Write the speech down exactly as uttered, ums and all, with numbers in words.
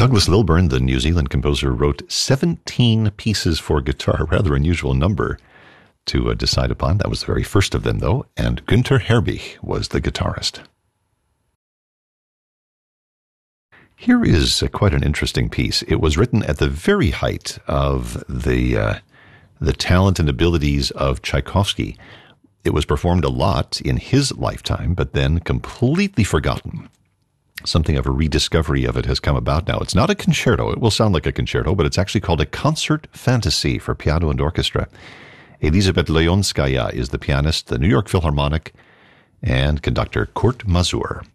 Douglas Lilburn, the New Zealand composer, wrote seventeen pieces for guitar, rather unusual number to uh, decide upon. That was the very first of them, though, and Günther Herbig was the guitarist. Here is uh, quite an interesting piece. It was written at the very height of the uh, the talent and abilities of Tchaikovsky. It was performed a lot in his lifetime, but then completely forgotten. Something of a rediscovery of it has come about now. It's not a concerto. It will sound like a concerto, but it's actually called a concert fantasy for piano and orchestra. Elizabeth Leonskaya is the pianist, the New York Philharmonic, and conductor Kurt Masur.